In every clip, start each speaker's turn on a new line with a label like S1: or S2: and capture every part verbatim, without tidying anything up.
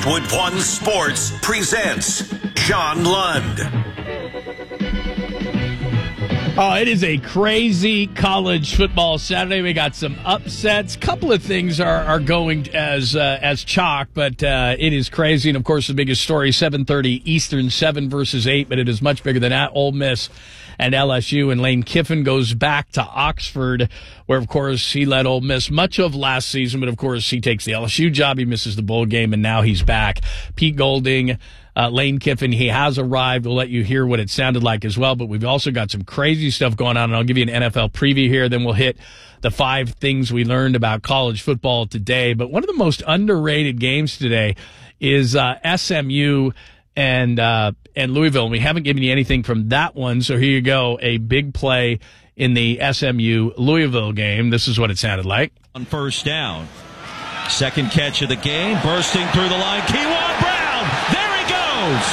S1: Westwood One Sports presents John Lund.
S2: Oh, it is a crazy college football Saturday. We got some upsets. Couple of things are, are going as uh, as chalk, but uh, it is crazy. And, of course, the biggest story, seven thirty Eastern, seven versus eight, but it is much bigger than that. Ole Miss and L S U, and Lane Kiffin goes back to Oxford, where, of course, he led Ole Miss much of last season, but, of course, he takes the L S U job. He misses the bowl game, and now he's back. Pete Golding, Uh, Lane Kiffin, he has arrived. We'll let you hear what it sounded like as well, but we've also got some crazy stuff going on, and I'll give you an N F L preview here. Then we'll hit the five things we learned about college football today. But one of the most underrated games today is uh, S M U and uh, and Louisville. And we haven't given you anything from that one, so here you go. A big play in the S M U Louisville game. This is what it sounded like.
S3: On first down. Second catch of the game, bursting through the line. Kewan Brown! There he goes!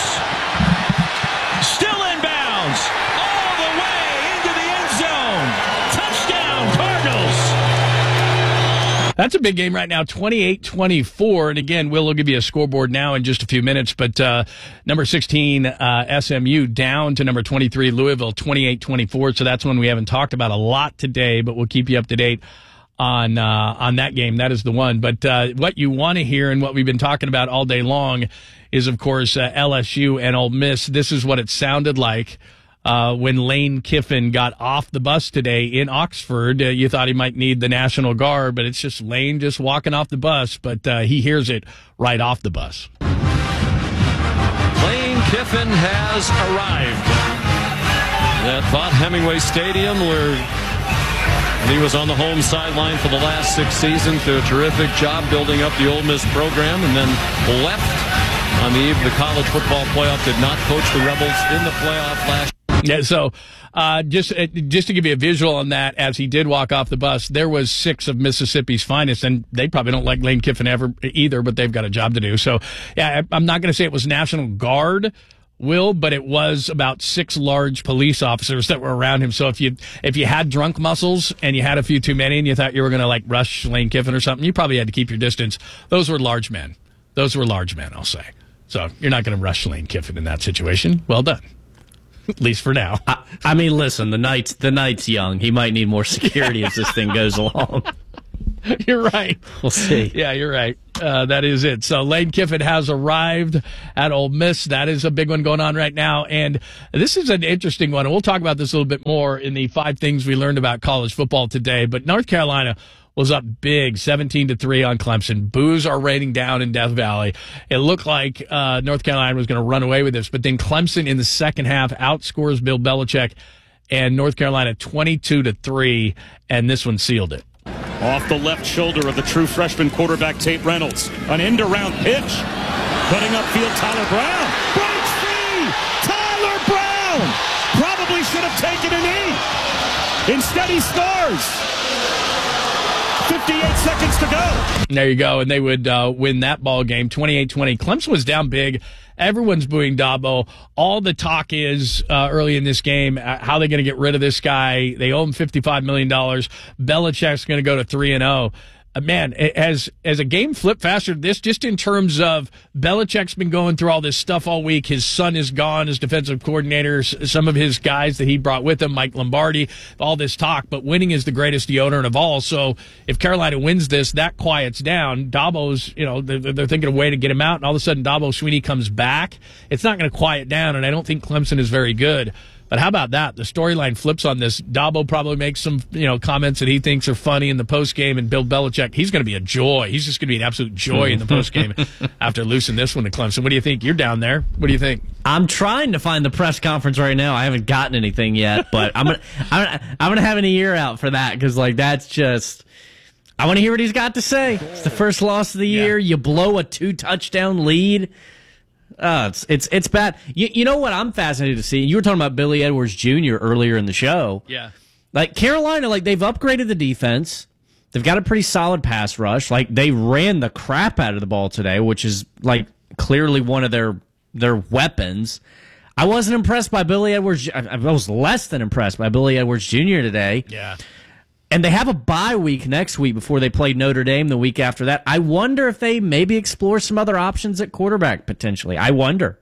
S3: Still inbounds! All the way into the end zone! Touchdown, Cardinals!
S2: That's a big game right now, twenty-eight twenty-four. And again, Will will give you a scoreboard now in just a few minutes. But uh, number sixteen, uh, S M U, down to number twenty-three, Louisville, twenty-eight twenty-four. So that's one we haven't talked about a lot today, but we'll keep you up to date on uh, on that game. That is the one. But uh, what you want to hear and what we've been talking about all day long is, of course, uh, L S U and Ole Miss. This is what it sounded like uh, when Lane Kiffin got off the bus today in Oxford. Uh, you thought he might need the National Guard, but it's just Lane just walking off the bus. But uh, he hears it right off the bus.
S4: Lane Kiffin has arrived at Vaught Hemingway Stadium, where he was on the home sideline for the last six seasons. Did a terrific job building up the Ole Miss program, and then left on the eve of the college football playoff. Did not coach the Rebels in the playoff last year.
S2: Yeah, so uh, just uh, just to give you a visual on that, as he did walk off the bus, there was six of Mississippi's finest, and they probably don't like Lane Kiffin ever either, but they've got a job to do. So, yeah, I'm not going to say it was National Guard, Will, but it was about six large police officers that were around him. So if you if you had drunk muscles and you had a few too many and you thought you were going to like rush Lane Kiffin or something, you probably had to keep your distance. Those were large men. Those were large men, I'll say. So you're not going to rush Lane Kiffin in that situation. Well done. At least for now.
S5: I, I mean, listen, the night's the night's young. He might need more security as this thing goes along.
S2: You're right.
S5: We'll see.
S2: Yeah, you're right. Uh, that is it. So Lane Kiffin has arrived at Ole Miss. That is a big one going on right now. And this is an interesting one. And we'll talk about this a little bit more in the five things we learned about college football today. But North Carolina was up big, seventeen to three on Clemson. Boos are raining down in Death Valley. It looked like uh, North Carolina was going to run away with this. But then Clemson in the second half outscores Bill Belichick and North Carolina twenty-two to three. And this one sealed it.
S6: Off the left shoulder of the true freshman quarterback, Tate Reynolds. An end-around pitch. Putting upfield, Tyler Brown. Breaks free! Tyler Brown! Probably should have taken a knee. Instead, he scores. fifty-eight seconds to go.
S2: There you go. And they would uh, win that ball game, twenty-eight twenty. Clemson was down big. Everyone's booing Dabo. All the talk is uh, early in this game, uh, how they're going to get rid of this guy. They owe him fifty-five million dollars. Belichick's going to go to three and oh. Uh, man, as as a game flipped faster, this just in terms of Belichick's been going through all this stuff all week. His son is gone as defensive coordinator. Some of his guys that he brought with him, Mike Lombardi, all this talk. But winning is the greatest deodorant of all. So if Carolina wins this, that quiets down. Dabo's, you know, they're, they're thinking of a way to get him out. And all of a sudden, Dabo Swinney comes back. It's not going to quiet down. And I don't think Clemson is very good. But how about that? The storyline flips on this. Dabo probably makes some, you know, comments that he thinks are funny in the postgame, and Bill Belichick, he's going to be a joy. He's just going to be an absolute joy in the postgame after losing this one to Clemson. What do you think? You're down there. What do you think?
S5: I'm trying to find the press conference right now. I haven't gotten anything yet, but I'm gonna I'm gonna, I'm gonna have an ear out for that, because like that's just. I want to hear what he's got to say. It's the first loss of the year. Yeah. You blow a two touchdown lead. Uh, it's it's it's bad. You, you know what I'm fascinated to see? You were talking about Billy Edwards Junior earlier in the show.
S2: Yeah.
S5: Like Carolina, like they've upgraded the defense. They've got a pretty solid pass rush. Like they ran the crap out of the ball today, which is like clearly one of their their weapons. I wasn't impressed by Billy Edwards. I was less than impressed by Billy Edwards Junior today.
S2: Yeah.
S5: And they have a bye week next week before they play Notre Dame the week after that. I wonder if they maybe explore some other options at quarterback potentially. I wonder.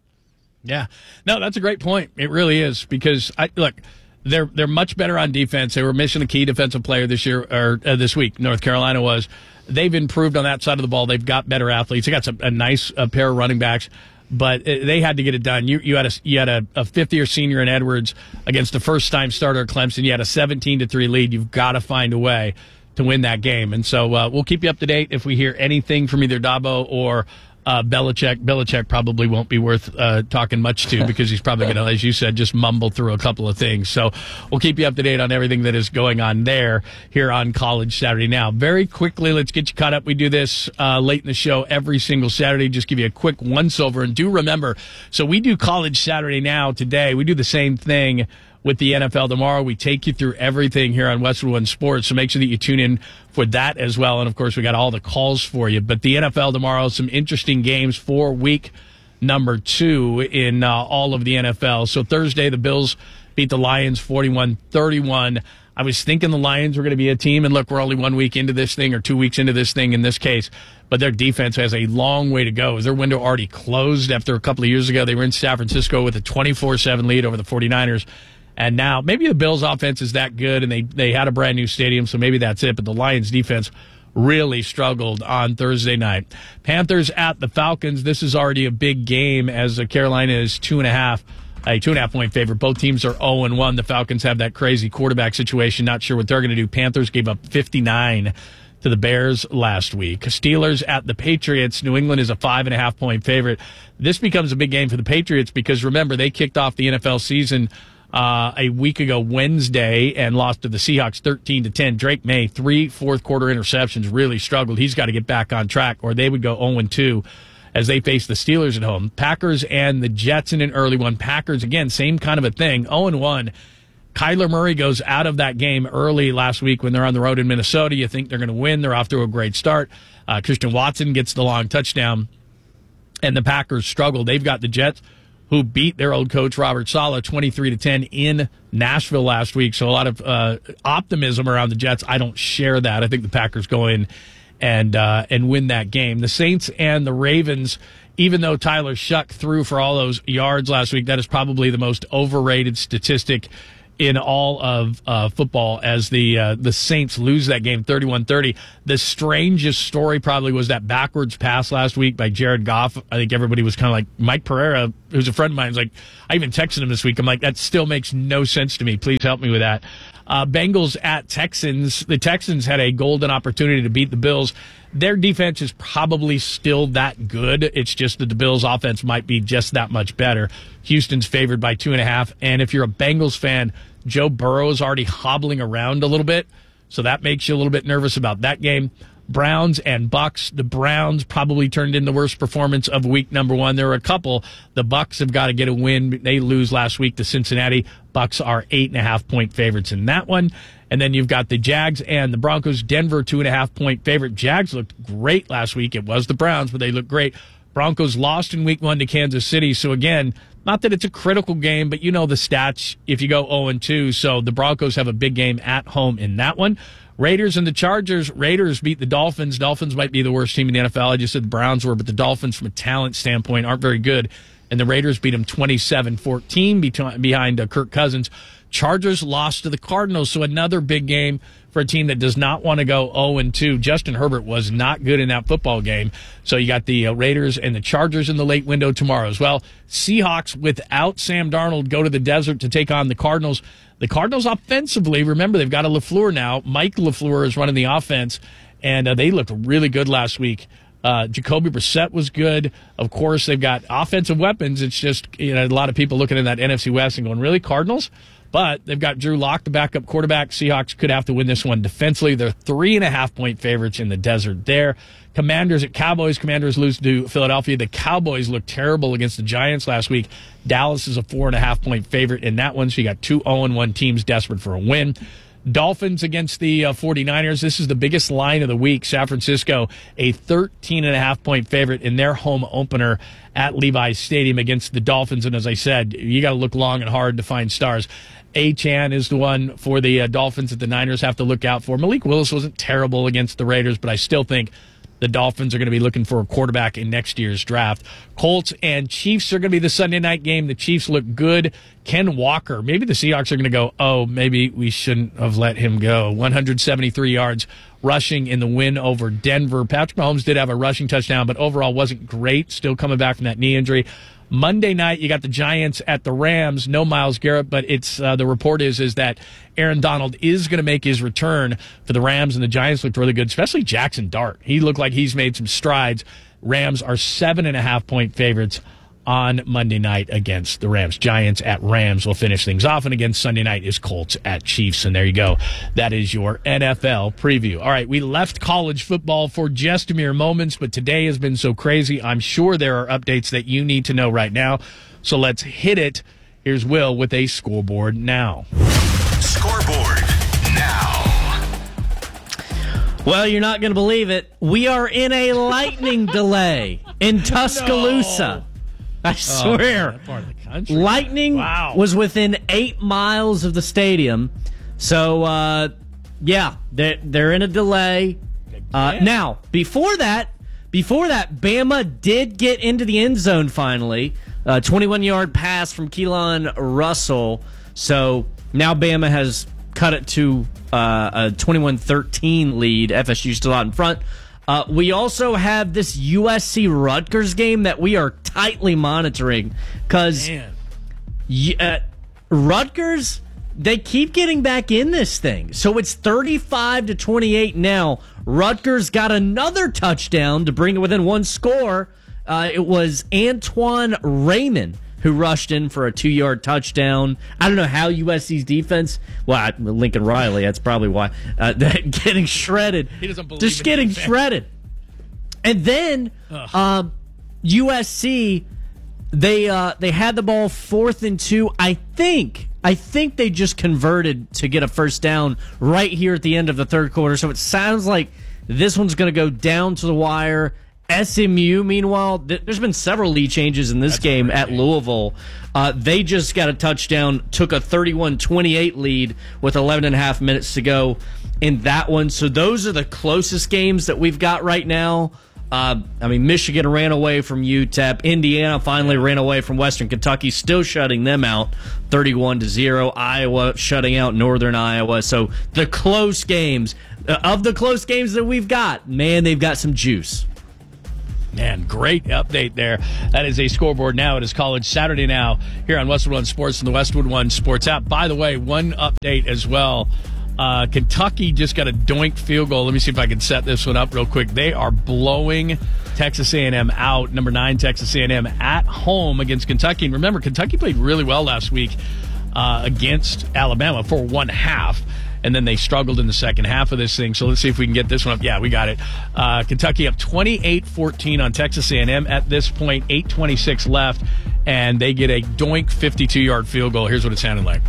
S2: Yeah. No, that's a great point. It really is because, I look, they're they're much better on defense. They were missing a key defensive player this year or uh, this week. North Carolina was. They've improved on that side of the ball. They've got better athletes. They got some, a nice uh, pair of running backs. But they had to get it done. You you had a you had a, a fifth-year senior in Edwards against a first-time starter at Clemson. You had a seventeen to three lead. You've got to find a way to win that game. And so uh, we'll keep you up to date if we hear anything from either Dabo or uh, Belichick. Belichick probably won't be worth uh, talking much to because he's probably going to, as you said, just mumble through a couple of things. So we'll keep you up to date on everything that is going on there here on College Saturday Now. Very quickly, let's get you caught up. We do this uh, late in the show every single Saturday. Just give you a quick once-over. And do remember, so we do College Saturday Now today. We do the same thing with the N F L tomorrow. We take you through everything here on Westwood One Sports, so make sure that you tune in for that as well. And, of course, we got all the calls for you. But the N F L tomorrow, some interesting games for week number two in uh, all of the N F L. So Thursday, the Bills beat the Lions forty-one thirty-one. I was thinking the Lions were going to be a team, and look, we're only one week into this thing or two weeks into this thing in this case. But their defense has a long way to go. Their window already closed after a couple of years ago. They were in San Francisco with a twenty-four seven lead over the forty-niners. And now maybe the Bills' offense is that good, and they, they had a brand-new stadium, so maybe that's it. But the Lions' defense really struggled on Thursday night. Panthers at the Falcons. This is already a big game as Carolina is two and a half, a two-and-a-half-point favorite. Both teams are oh and one. The Falcons have that crazy quarterback situation. Not sure what they're going to do. Panthers gave up fifty-nine to the Bears last week. Steelers at the Patriots. New England is a five-and-a-half-point favorite. This becomes a big game for the Patriots because, remember, they kicked off the N F L season Uh, a week ago Wednesday and lost to the Seahawks thirteen to ten. Drake May, three fourth quarter interceptions, really struggled. He's got to get back on track or they would go oh and two as they face the Steelers at home. Packers and the Jets in an early one. Packers, again, same kind of a thing, oh and one. Kyler Murray goes out of that game early last week when they're on the road in Minnesota. You think they're going to win. They're off to a great start. Uh, Christian Watson gets the long touchdown, and the Packers struggle. They've got the Jets, who beat their old coach, Robert Saleh, twenty-three to ten in Nashville last week. So a lot of uh, optimism around the Jets. I don't share that. I think the Packers go in and uh, and win that game. The Saints and the Ravens, even though Tyler Shuck threw for all those yards last week, that is probably the most overrated statistic in all of uh, football as the uh, the Saints lose that game thirty-one thirty. The strangest story probably was that backwards pass last week by Jared Goff. I think everybody was kind of like, Mike Pereira, who's a friend of mine, was like, I even texted him this week. I'm like, that still makes no sense to me. Please help me with that. Uh, Bengals at Texans. The Texans had a golden opportunity to beat the Bills. Their defense is probably still that good. It's just that the Bills' offense might be just that much better. Houston's favored by two and a half. And if you're a Bengals fan, Joe Burrow is already hobbling around a little bit, so that makes you a little bit nervous about that game. Browns and Bucks. The Browns probably turned in the worst performance of week number one. There were a couple. The Bucks have got to get a win. They lose last week to Cincinnati. Bucks are eight and a half point favorites in that one. And then you've got the Jags and the Broncos. Denver, two and a half point favorite. Jags looked great last week. It was the Browns, but they looked great. Broncos lost in week one to Kansas City. So again, not that it's a critical game, but you know the stats if you go oh and two. So the Broncos have a big game at home in that one. Raiders and the Chargers. Raiders beat the Dolphins. Dolphins might be the worst team in the N F L. I just said the Browns were, but the Dolphins from a talent standpoint aren't very good. And the Raiders beat them twenty-seven fourteen behind uh, Kirk Cousins. Chargers lost to the Cardinals, so another big game for a team that does not want to go oh and two. Justin Herbert was not good in that football game. So you got the uh, Raiders and the Chargers in the late window tomorrow as well. Seahawks without Sam Darnold go to the desert to take on the Cardinals. The Cardinals offensively, remember, they've got a LaFleur now. Mike LaFleur is running the offense, and uh, they looked really good last week. Uh, Jacoby Brissett was good. Of course, they've got offensive weapons. It's just, you know, a lot of people looking at that N F C West and going, really, Cardinals? But they've got Drew Lock, the backup quarterback. Seahawks could have to win this one defensively. They're three and a half point favorites in the desert there. Commanders at Cowboys. Commanders lose to Philadelphia. The Cowboys looked terrible against the Giants last week. Dallas is a four and a half point favorite in that one. So you got two oh and one teams desperate for a win. Dolphins against the uh, 49ers. This is the biggest line of the week. San Francisco, a thirteen and a half point favorite in their home opener at Levi's Stadium against the Dolphins. And as I said, you got to look long and hard to find stars. Achane is the one for the uh, Dolphins that the Niners have to look out for. Malik Willis wasn't terrible against the Raiders, but I still think the Dolphins are going to be looking for a quarterback in next year's draft. Colts and Chiefs are going to be the Sunday night game. The Chiefs look good. Ken Walker, maybe the Seahawks are going to go, oh, maybe we shouldn't have let him go. one hundred seventy-three yards rushing in the win over Denver. Patrick Mahomes did have a rushing touchdown, but overall wasn't great. Still coming back from that knee injury. Monday night, you got the Giants at the Rams. No Myles Garrett, but it's uh, the report is is that Aaron Donald is going to make his return for the Rams, and the Giants looked really good, especially Jackson Dart. He looked like he's made some strides. Rams are seven and a half point favorites on Monday night against the Rams. Giants at Rams will finish things off, and again, Sunday night is Colts at Chiefs, and there you go. That is your N F L preview. All right, we left college football for just mere moments, but today has been so crazy. I'm sure there are updates that you need to know right now, so let's hit it. Here's Will with a scoreboard now.
S1: Scoreboard now.
S5: Well, you're not going to believe it. We are in a lightning delay in Tuscaloosa.
S2: No.
S5: I swear.
S2: Oh, that part of the country.
S5: Lightning
S2: Wow.
S5: was within eight miles of the stadium. So, uh, yeah, they're, they're in a delay. Uh, now, before that, before that, Bama did get into the end zone finally. Uh, twenty-one-yard pass from Keelan Russell. So now Bama has cut it to uh, a twenty-one thirteen lead. F S U still out in front. Uh, we also have this U S C Rutgers game that we are tightly monitoring because uh, Rutgers, they keep getting back in this thing. So it's thirty-five to twenty-eight now. Rutgers got another touchdown to bring it within one score. Uh, it was Antoine Raymond who rushed in for a two-yard touchdown. I don't know how U S C's defense, well, Lincoln Riley, that's probably why, uh, getting shredded.
S2: He doesn't believe
S5: Just
S2: in
S5: getting
S2: defense.
S5: shredded. And then um, U S C, they uh, they had the ball fourth and two. I think, I think they just converted to get a first down right here at the end of the third quarter. So it sounds like this one's going to go down to the wire. S M U, meanwhile, th- there's been several lead changes in this
S2: That's
S5: game
S2: crazy.
S5: at Louisville. Uh, they just got a touchdown, took a thirty-one twenty-eight lead with eleven and a half minutes to go in that one. So those are the closest games that we've got right now. Uh, I mean, Michigan ran away from U T E P. Indiana finally ran away from Western Kentucky, still shutting them out thirty-one to zero. Iowa shutting out Northern Iowa. So the close games, uh, of the close games that we've got, man, they've got some juice.
S2: Man, great update there. That is a scoreboard now. It is College Saturday now here on Westwood One Sports and the Westwood One Sports app. By the way, one update as well. Uh, Kentucky just got a doink field goal. Let me see if I can set this one up real quick. They are blowing Texas A and M out. Number nine, Texas A and M at home against Kentucky. And remember, Kentucky played really well last week uh, against Alabama for one half. And then they struggled in the second half of this thing. So let's see if we can get this one up. Yeah, we got it. Uh, Kentucky up twenty-eight fourteen on Texas A and M at this point. eight twenty-six left. And they get a doink fifty-two-yard field goal. Here's what it sounded like.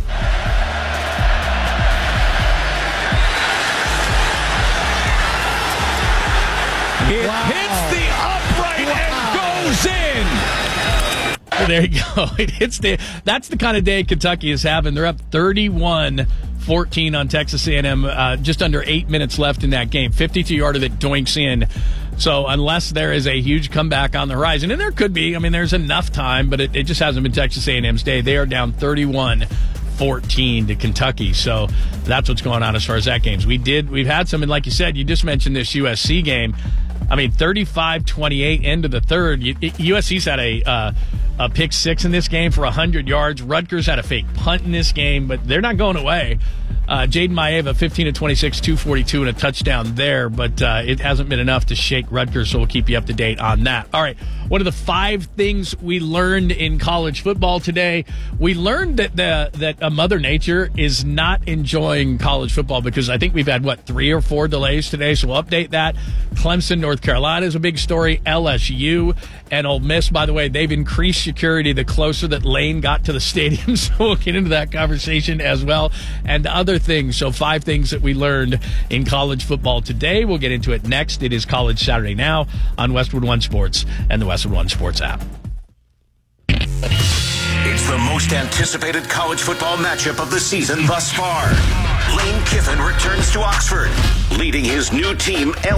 S3: It hits the upright and goes in.
S2: There you go. It hits the. That's the kind of day Kentucky is having. They're up thirty-one fourteen on Texas A and M. Uh, just under eight minutes left in that game. fifty-two-yarder that doinks in. So unless there is a huge comeback on the horizon, and there could be, I mean, there's enough time, but it, it just hasn't been Texas A and M's day. They are down thirty-one fourteen to Kentucky. So that's what's going on as far as that games. We did. We've had some, and like you said, you just mentioned this U S C game. I mean, thirty-five twenty-eight end of the third. U S C's had a uh, a pick six in this game for one hundred yards. Rutgers had a fake punt in this game, but they're not going away. Uh, Jaden Maeva, fifteen to twenty-six, two forty-two, and a touchdown there, but uh, it hasn't been enough to shake Rutgers, so we'll keep you up to date on that. All right, what are the five things we learned in college football today? We learned that the that uh, Mother Nature is not enjoying college football because I think we've had, what, three or four delays today, so we'll update that. Clemson, North Carolina is a big story. L S U and Ole Miss, by the way, they've increased security the closer that Lane got to the stadium, so we'll get into that conversation as well. And other other things. So five things that we learned in college football today. We'll get into it next. It is College Saturday Now on Westwood One Sports and the Westwood One Sports app.
S1: It's the most anticipated college football matchup of the season thus far. Lane Kiffin returns to Oxford, leading his new team,